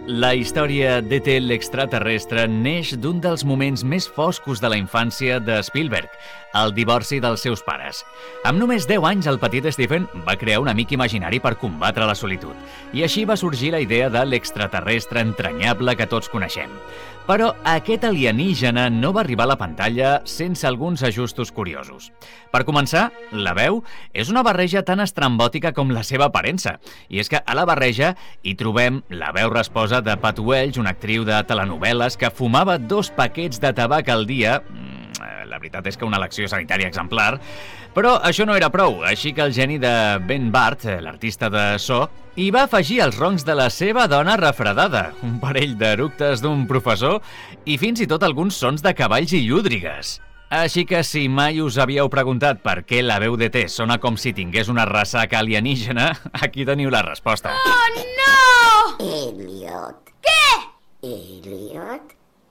La història d'E.T. l'extraterrestre neix d'un dels moments més foscos de la infància de Spielberg, el divorci dels seus pares. Amb només 10 anys, el petit Stephen va crear un amic imaginari per combatre la solitud, i així va sorgir la idea de l'extraterrestre entranyable que tots coneixem. Però aquest alienígena no va arribar a la pantalla sense alguns ajustos curiosos. Per començar, la veu és una barreja tan estrambòtica com la seva aparença, i és que a la barreja hi trobem la veu resposa de Pat Welch, una actriu de telenovel·les que fumava 2 paquets de tabac al dia. La veritat és que una elecció sanitària exemplar. Però això no era prou, així que el geni de Ben Bart, l'artista de so, hi va afegir els roncs de la seva dona refredada, un parell d'eructes d'un professor i fins i tot alguns sons de cavalls i llúdrigues. Així que si mai us havíeu preguntat per què la veu d'E.T. sona com si tingués una ressaca alienígena, aquí teniu la resposta. Oh, no! Elliot. Què? Elliot.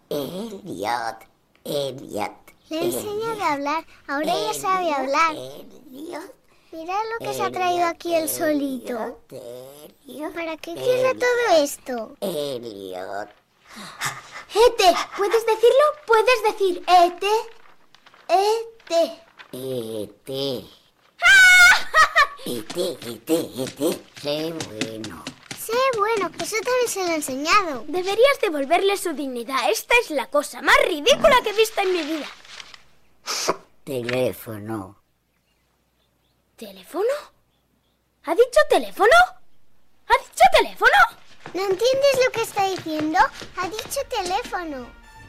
Le enseño de hablar, ahora ya sabe hablar. Elliot. Mira lo que se ha traído aquí él solito. ¿Para qué quiere todo esto? Elliot. Ete, ¿puedes decirlo? ¿Puedes decir Ete? Ete. E.T. E.T. Sé bueno. Sí, bueno, eso también se lo he enseñado. Deberías devolverle su dignidad. Esta es la cosa más ridícula que he visto en mi vida. Teléfono. ¿Teléfono? ¿Ha dicho teléfono? ¿Ha dicho teléfono? ¿No entiendes lo que está diciendo? Ha dicho teléfono.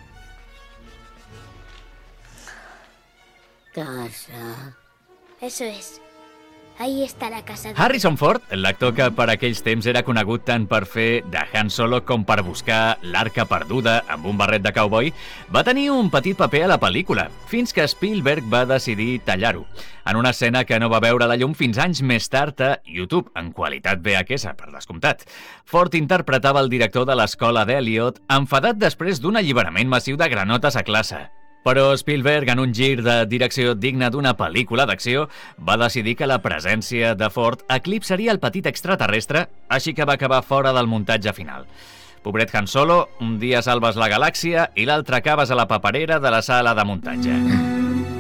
Casa. Eso es. Ahí està la casa de... Harrison Ford, l'actor que per aquells temps era conegut tant per fer de Han Solo com per buscar l'arca perduda amb un barret de cowboy, va tenir un petit paper a la pel·lícula, fins que Spielberg va decidir tallar-ho, en una escena que no va veure la llum fins anys més tard a YouTube, en qualitat VHS, per descomptat. Ford interpretava el director de l'escola d'Elliot, enfadat després d'un alliberament massiu de granotes a classe. Però Spielberg, en un gir de direcció digne d'una pel·lícula d'acció, va decidir que la presència de Ford eclipsaria el petit extraterrestre, així que va acabar fora del muntatge final. Pobret Han Solo, un dia salves la galàxia i l'altre acabes a la paperera de la sala de muntatge.